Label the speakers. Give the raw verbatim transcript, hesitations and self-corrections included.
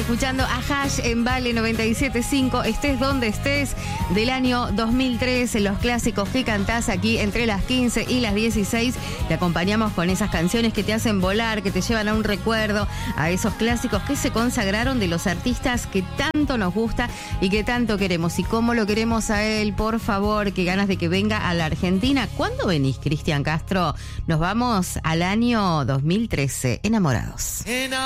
Speaker 1: escuchando a Hash en Vale noventa y siete punto cinco. Estés donde estés, del año dos mil tres, los clásicos que cantás aquí entre las quince y las dieciséis. Te acompañamos con esas canciones que te hacen volar, que te llevan a un recuerdo, a esos clásicos que se consagraron de los artistas que tanto nos gusta y que tanto queremos. Y cómo lo queremos a él, por favor, qué ganas de que venga a la Argentina. ¿Cuándo venís, Cristian Castro? Nos vamos al año dos mil trece, enamorados.